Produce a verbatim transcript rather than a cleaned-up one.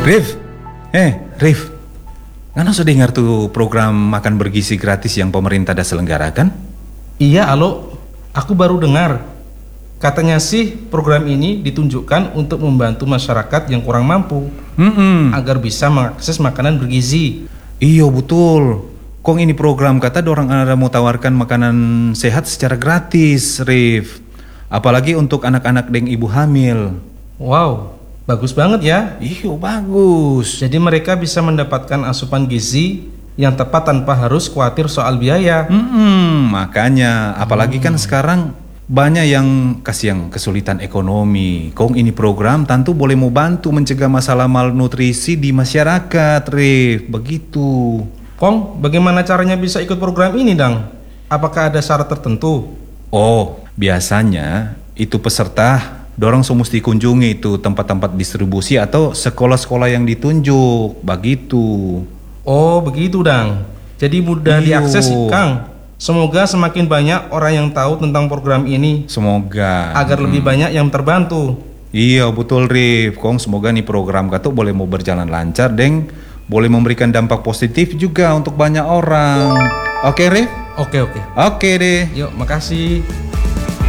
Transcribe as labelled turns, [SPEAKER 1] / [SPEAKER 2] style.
[SPEAKER 1] Rif, eh Rif, Ngana sudah dengar tuh program makan bergizi gratis yang pemerintah dah selenggarakan?
[SPEAKER 2] Iya, alo, aku baru dengar. Katanya sih program ini ditunjukkan untuk membantu masyarakat yang kurang mampu
[SPEAKER 1] Mm-mm.
[SPEAKER 2] agar bisa mengakses makanan bergizi.
[SPEAKER 1] Iya betul. Kong ini program kata dorang ada mau tawarkan makanan sehat secara gratis, Rif. Apalagi untuk anak-anak dan ibu hamil.
[SPEAKER 2] Wow, bagus banget ya.
[SPEAKER 1] Iya bagus.
[SPEAKER 2] Jadi mereka bisa mendapatkan asupan gizi yang tepat tanpa harus khawatir soal biaya.
[SPEAKER 1] Mm-mm, makanya, apalagi kan sekarang banyak yang kasih yang kesulitan ekonomi. Kong ini program tentu boleh mau bantu mencegah masalah malnutrisi di masyarakat, Rif. Begitu.
[SPEAKER 2] Kong, bagaimana caranya bisa ikut program ini, Dang? Apakah ada syarat tertentu?
[SPEAKER 1] Oh, biasanya itu peserta dorang semesti kunjungi itu tempat-tempat distribusi atau sekolah-sekolah yang ditunjuk. Begitu.
[SPEAKER 2] Oh, begitu, Dang. Jadi mudah
[SPEAKER 1] Iyo.
[SPEAKER 2] diakses, Kang. Semoga semakin banyak orang yang tahu tentang program ini
[SPEAKER 1] Semoga
[SPEAKER 2] agar lebih banyak yang terbantu.
[SPEAKER 1] Iya betul Rif. Kong semoga nih program kata boleh mau berjalan lancar deng, boleh memberikan dampak positif juga untuk banyak orang. Oke Rif?
[SPEAKER 2] Oke, oke.
[SPEAKER 1] Oke deh.
[SPEAKER 2] Yuk, makasih.